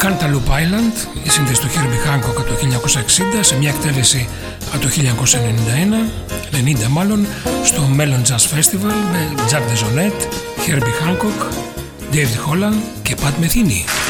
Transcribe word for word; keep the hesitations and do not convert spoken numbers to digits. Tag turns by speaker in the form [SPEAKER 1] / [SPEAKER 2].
[SPEAKER 1] Cantaloupe Island, η σύνθεση του Herbie Hancock από το χίλια εννιακόσια εξήντα σε μια εκτέλεση από το χίλια εννιακόσια ενενήντα ένα, ενενήντα μάλλον, στο Mellon Jazz Festival με Jack DeJohnette, Herbie Hancock, David Holland και Pat Metheny.